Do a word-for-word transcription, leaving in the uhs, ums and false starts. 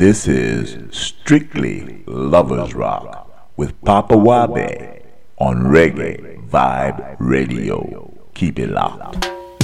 This is Strictly Lovers Rock with Papa Wabe on Reggae Vibe Radio. Keep it locked.